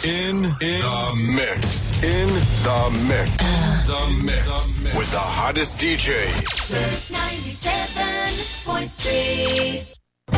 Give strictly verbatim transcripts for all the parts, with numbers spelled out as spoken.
In, in the mix. In the mix. The mix. With the hottest D J. Surf ninety-seven point three.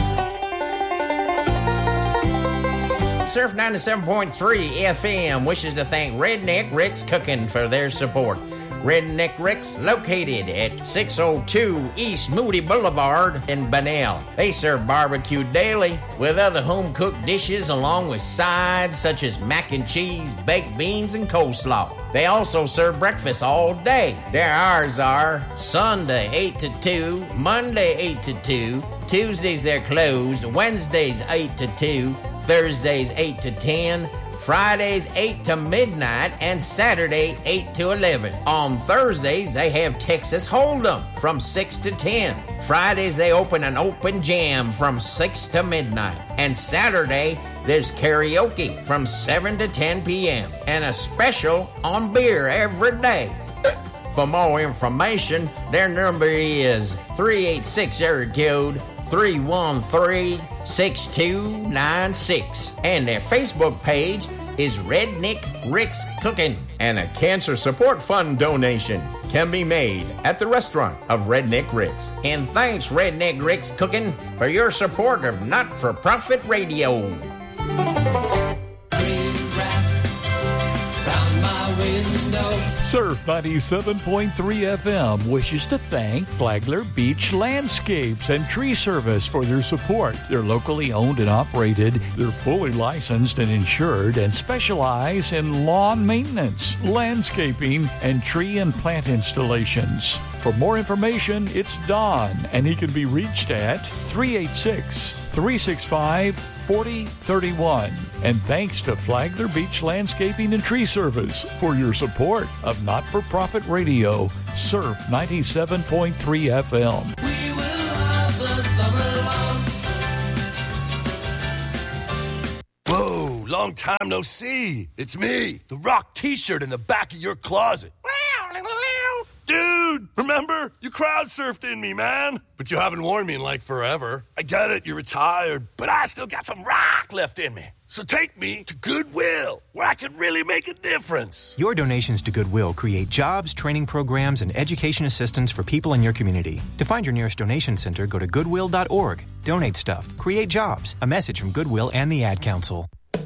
Surf ninety-seven point three F M wishes to thank Redneck Rick's Cooking for their support. Redneck Rick's, located at six oh two East Moody Boulevard in Bunnell. They serve barbecue daily with other home-cooked dishes along with sides such as mac and cheese, baked beans, and coleslaw. They also serve breakfast all day. Their hours are Sunday eight to two, Monday eight to two, Tuesdays they're closed, Wednesdays eight to two, Thursdays eight to ten, Fridays eight to midnight, and Saturday eight to eleven. On Thursdays, they have Texas Hold'em from six to ten. Fridays, they open an open jam from six to midnight. And Saturday, there's karaoke from seven to ten p.m. and a special on beer every day. For more information, their number is three eight six area code three one three, six two nine six. And their Facebook page is Redneck Rick's Cooking. And a cancer support fund donation can be made at the restaurant of Redneck Rick's. And thanks, Redneck Rick's Cooking, for your support of not-for-profit radio. Surf ninety-seven point three F M wishes to thank Flagler Beach Landscapes and Tree Service for their support. They're locally owned and operated. They're fully licensed and insured and specialize in lawn maintenance, landscaping, and tree and plant installations. For more information, it's Don, and he can be reached at three eight six, three six five, four oh three one. And thanks to Flagler Beach Landscaping and Tree Service for your support of not-for-profit radio, Surf ninety-seven point three F M. We will love the summer long. Whoa, long time no see. It's me, the Rock t-shirt in the back of your closet. Dude, remember? You crowd surfed in me, man. But you haven't worn me in like forever. I get it, you're retired, but I still got some rock left in me. So take me to Goodwill, where I can really make a difference. Your donations to Goodwill create jobs, training programs, and education assistance for people in your community. To find your nearest donation center, go to goodwill dot org. Donate stuff. Create jobs. A message from Goodwill and the Ad Council.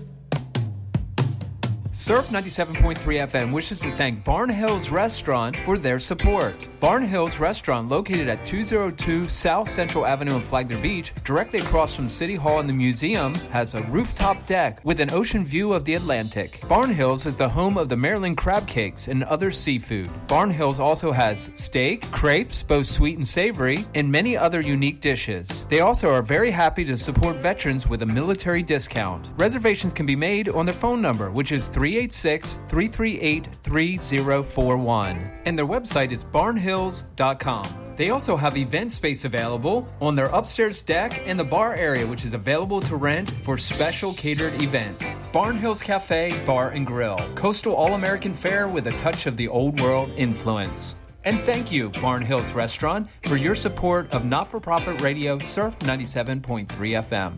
Surf ninety-seven point three F M wishes to thank Barn Hills Restaurant for their support. Barn Hills Restaurant, located at two oh two South Central Avenue in Flagler Beach, directly across from City Hall and the museum, has a rooftop deck with an ocean view of the Atlantic. Barn Hills is the home of the Maryland crab cakes and other seafood. Barn Hills also has steak, crepes, both sweet and savory, and many other unique dishes. They also are very happy to support veterans with a military discount. Reservations can be made on their phone number, which is three eight six, three three eight, three oh four one. And their website is barn hills dot com. They also have event space available on their upstairs deck and the bar area, which is available to rent for special catered events. Barn Hills Cafe, Bar and Grill. Coastal All-American fare with a touch of the old world influence. And thank you, Barn Hills Restaurant, for your support of not-for-profit radio Surf ninety-seven point three F M.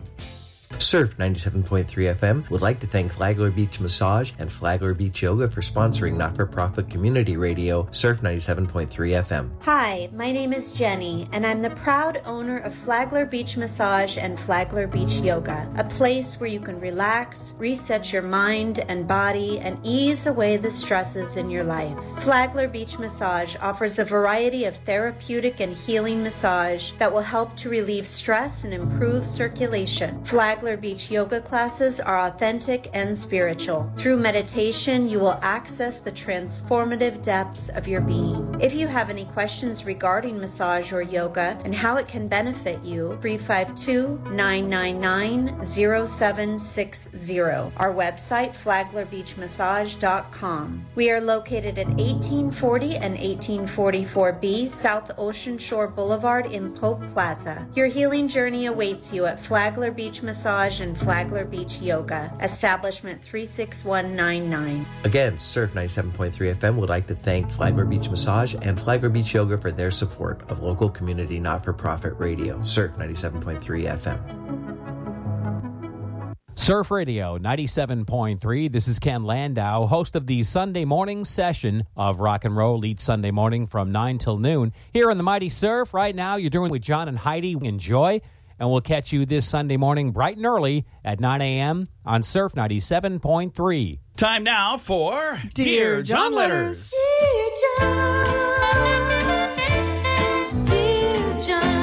Surf ninety-seven point three F M would like to thank Flagler Beach Massage and Flagler Beach Yoga for sponsoring not-for-profit community radio, Surf ninety-seven point three F M. Hi, my name is Jenny, and I'm the proud owner of Flagler Beach Massage and Flagler Beach Yoga, a place where you can relax, reset your mind and body, and ease away the stresses in your life. Flagler Beach Massage offers a variety of therapeutic and healing massage that will help to relieve stress and improve circulation. Flagler Beach yoga classes are authentic and spiritual. Through meditation, you will access the transformative depths of your being. If you have any questions regarding massage or yoga and how it can benefit you, three five two, nine nine nine, zero seven six zero. Our website, flagler beach massage dot com. We are located at eighteen forty and eighteen forty-four B South Ocean Shore Boulevard in Pope Plaza. Your healing journey awaits you at Flagler Beach Massage and Flagler Beach Yoga, establishment three six one nine nine. Again, Surf ninety-seven point three F M would like to thank Flagler Beach Massage and Flagler Beach Yoga for their support of local community not-for-profit radio, Surf ninety-seven point three F M. Surf Radio ninety-seven point three. This is Ken Landau, host of the Sunday morning session of Rock and Roll each Sunday morning from nine till noon. Here on the Mighty Surf, right now, you're doing with John and Heidi. Enjoy, and we'll catch you this Sunday morning bright and early at nine a.m. on Surf ninety-seven point three. Time now for Dear John Letters. Dear John, dear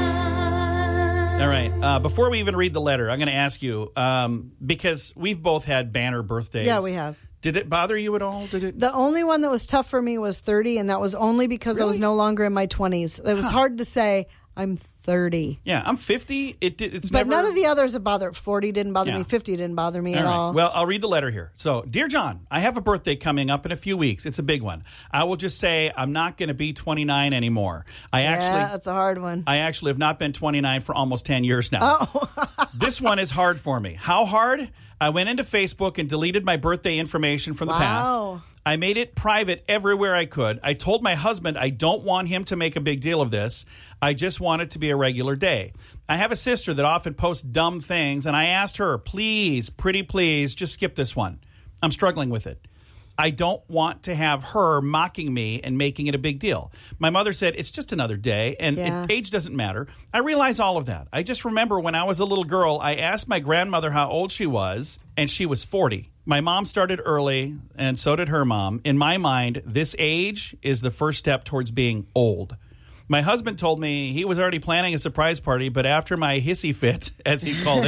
John. All right. Uh, before we even read the letter, I'm going to ask you, um, because we've both had banner birthdays. Yeah, we have. Did it bother you at all? Did it? The only one that was tough for me was thirty, and that was only because Really? I was no longer in my twenties. It was Huh. hard to say, I'm thirty. Yeah, I'm fifty. It did. It's But never... none of the others have bothered. forty didn't bother Yeah. me. fifty didn't bother me All at right. all. Well, I'll read the letter here. So, Dear John, I have a birthday coming up in a few weeks. It's a big one. I will just say I'm not going to be twenty-nine anymore. I yeah, actually that's a hard one. I actually have not been twenty-nine for almost ten years now. Oh. This one is hard for me. How hard? I went into Facebook and deleted my birthday information from the past. Wow. I made it private everywhere I could. I told my husband I don't want him to make a big deal of this. I just want it to be a regular day. I have a sister that often posts dumb things, and I asked her, please, pretty please, just skip this one. I'm struggling with it. I don't want to have her mocking me and making it a big deal. My mother said, it's just another day, and Yeah. it, age doesn't matter. I realize all of that. I just remember when I was a little girl, I asked my grandmother how old she was, and she was forty. My mom started early, and so did her mom. In my mind, this age is the first step towards being old. My husband told me he was already planning a surprise party, but after my hissy fit, as he called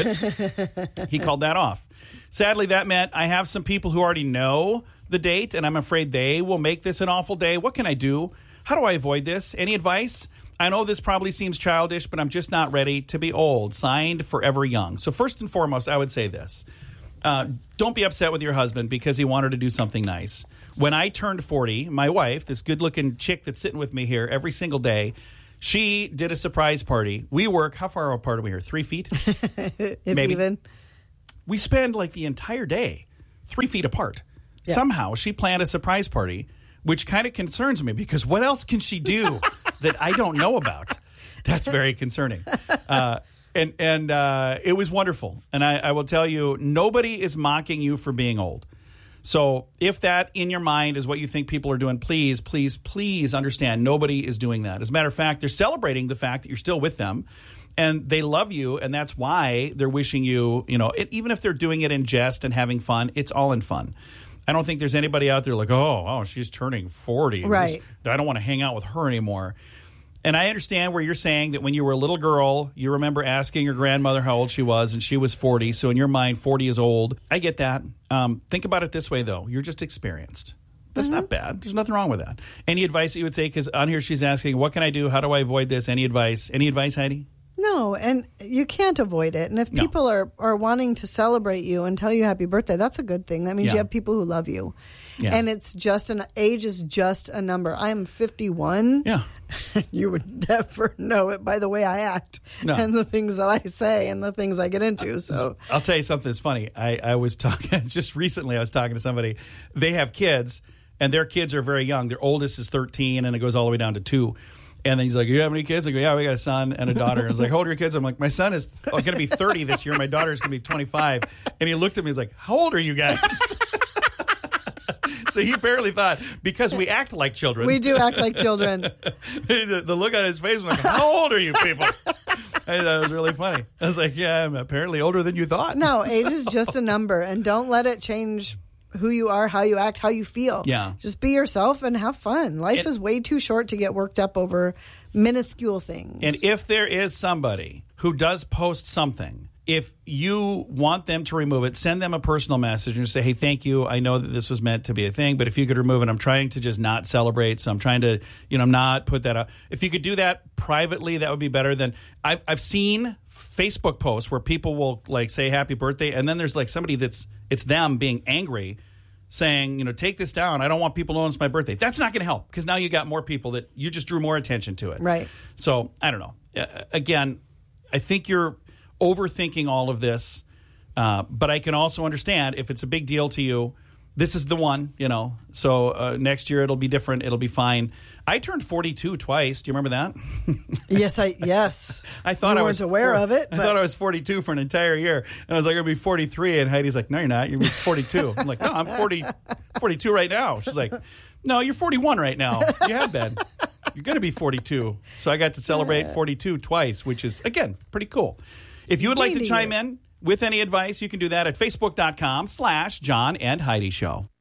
it, he called that off. Sadly, that meant I have some people who already know the date, and I'm afraid they will make this an awful day. What can I do? How do I avoid this? Any advice? I know this probably seems childish, but I'm just not ready to be old. Signed, Forever Young. So first and foremost, I would say this. Uh, don't be upset with your husband because he wanted to do something nice. When I turned forty, my wife, this good-looking chick that's sitting with me here every single day, she did a surprise party. We work, how far apart are we here? Three feet? if Maybe. even. We spend like the entire day three feet apart. Yeah. Somehow she planned a surprise party, which kind of concerns me because what else can she do that I don't know about? That's very concerning. Uh, and and uh, it was wonderful. And I, I will tell you, nobody is mocking you for being old. So if that in your mind is what you think people are doing, please, please, please understand nobody is doing that. As a matter of fact, they're celebrating the fact that you're still with them. And they love you, and that's why they're wishing you, you know, it, even if they're doing it in jest and having fun, it's all in fun. I don't think there's anybody out there like, oh, oh, she's turning forty. Right. I don't want to hang out with her anymore. And I understand where you're saying that when you were a little girl, you remember asking your grandmother how old she was, and she was forty. So in your mind, forty is old. I get that. Um, think about it this way, though. You're just experienced. That's Mm-hmm. not bad. There's nothing wrong with that. Any advice that you would say? Because on here she's asking, what can I do? How do I avoid this? Any advice? Any advice, Heidi? No, and you can't avoid it. And if No. people are, are wanting to celebrate you and tell you happy birthday, that's a good thing. That means Yeah. you have people who love you. Yeah. And it's just an age is just a number. I am fifty-one. Yeah. You would never know it by the way I act No. and the things that I say and the things I get into. So I'll tell you something that's funny. I, I was talking just recently. I was talking to somebody. They have kids, and their kids are very young. Their oldest is thirteen, and it goes all the way down to two. And then he's like, "You have any kids?" I go, "Yeah, we got a son and a daughter." And I was like, "How old are your kids?" I'm like, "My son is going to be thirty this year. My daughter is going to be twenty-five." And he looked at me. He's like, "How old are you guys?" So he apparently thought because we act like children, we do act like children. the, the look on his face was like, "How old are you people?" I thought it was really funny. I was like, "Yeah, I'm apparently older than you thought." No, age is just a number, and don't let it change who you are, how you act, how you feel. Yeah. Just be yourself and have fun. Life And- is way too short to get worked up over minuscule things. And if there is somebody who does post something, if you want them to remove it, send them a personal message and say, hey, thank you. I know that this was meant to be a thing, but if you could remove it, I'm trying to just not celebrate. So I'm trying to, you know, not put that up. If you could do that privately, that would be better than I've, I've seen Facebook posts where people will like say happy birthday. And then there's like somebody that's it's them being angry saying, you know, take this down. I don't want people to know it's my birthday. That's not going to help because now you got more people that you just drew more attention to it. Right. So I don't know. Uh, again, I think you're overthinking all of this, uh, but I can also understand if it's a big deal to you, this is the one, you know. So uh, next year it'll be different. It'll be fine. I turned forty-two twice. Do you remember that? yes, I yes. I thought we I weren't was aware four, of it. I But... thought I was forty-two for an entire year, and I was like, "I'm gonna be forty-three." And Heidi's like, "No, you're not. You're forty-two." I'm like, "No, I'm forty, forty-two right now." She's like, "No, you're forty-one right now. You have been. You're gonna be forty-two." So I got to celebrate forty-two twice, which is again pretty cool. If you would like to chime in with any advice, you can do that at facebook.com slash John and Heidi Show.